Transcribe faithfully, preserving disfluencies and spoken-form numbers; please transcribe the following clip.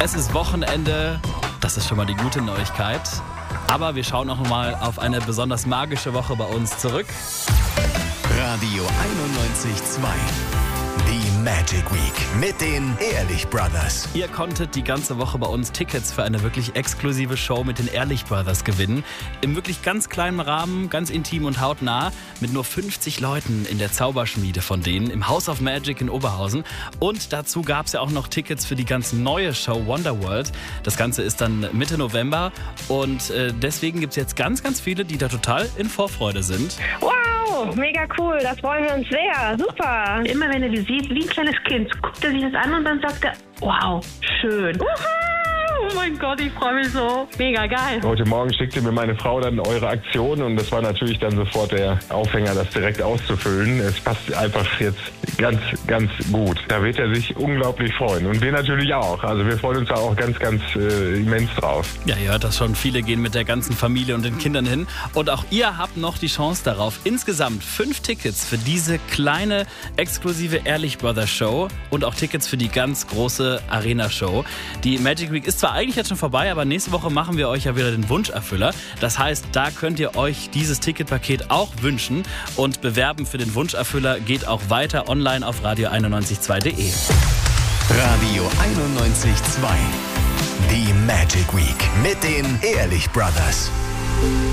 Es ist Wochenende, das ist schon mal die gute Neuigkeit. Aber wir schauen auch noch mal auf eine besonders magische Woche bei uns zurück. Radio einundneunzig Komma zwei. Die Magic Week mit den Ehrlich Brothers. Ihr konntet die ganze Woche bei uns Tickets für eine wirklich exklusive Show mit den Ehrlich Brothers gewinnen. Im wirklich ganz kleinen Rahmen, ganz intim und hautnah, mit nur fünfzig Leuten in der Zauberschmiede von denen im House of Magic in Oberhausen. Und dazu gab es ja auch noch Tickets für die ganz neue Show Wonderworld. Das Ganze ist dann Mitte November und äh, deswegen gibt es jetzt ganz, ganz viele, die da total in Vorfreude sind. Wow, mega cool, das freuen wir uns sehr, super. Immer wenn er die sieht, wie ein kleines Kind, guckt er sich das an und dann sagt er, wow, schön. Oh mein Gott, ich freue mich so. Mega geil. Heute Morgen schickte mir meine Frau dann eure Aktion und das war natürlich dann sofort der Aufhänger, das direkt auszufüllen. Es passt einfach jetzt ganz, ganz gut. Da wird er sich unglaublich freuen und wir natürlich auch. Also wir freuen uns da auch ganz, ganz äh, immens drauf. Ja, ihr hört das schon. Viele gehen mit der ganzen Familie und den Kindern hin. Und auch ihr habt noch die Chance darauf. Insgesamt fünf Tickets für diese kleine, exklusive Ehrlich Brothers Show und auch Tickets für die ganz große Arena-Show. Die Magic Week ist zwar eigentlich jetzt schon vorbei, aber nächste Woche machen wir euch ja wieder den Wunscherfüller. Das heißt, da könnt ihr euch dieses Ticketpaket auch wünschen. Und bewerben für den Wunscherfüller geht auch weiter online auf radio einundneunzig Komma zwei punkt de. Radio einundneunzig Komma zwei. Die Magic Week mit den Ehrlich Brothers.